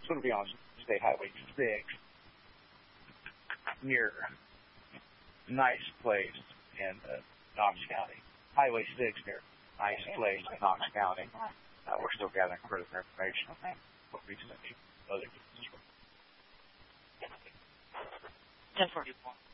It's going to be on State Highway 6 near Nice Place in Knox County. Highway 6 near Nice Place in Knox County. We're still gathering further information. What we sent you other 10:41.